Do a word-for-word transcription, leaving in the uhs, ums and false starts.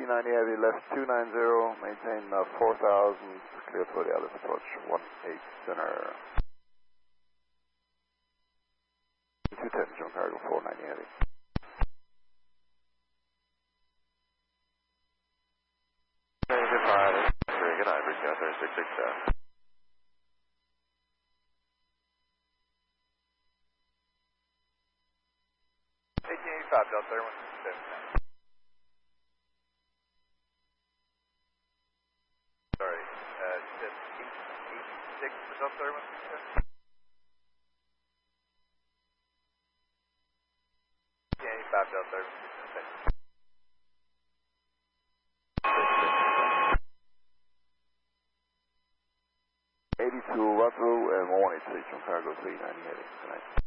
ninety heavy, left two nine zero, maintain uh, four thousand, clear for the Alice approach, one eight center. two ten, John Cargo, four ninety heavy. Okay, goodbye. Good night, Briscoe, thirty-six six seven. eighteen eighty-five, Delta thirty-one sixty-seven. Sorry, uh, you said eight eighty-six for Delta thirty-one sixty-seven? eighteen eighty-five, Delta thirty-one sixty-seven. eighty-two, run through, and one eight six, John Cargo, three ninety heavy. Good night.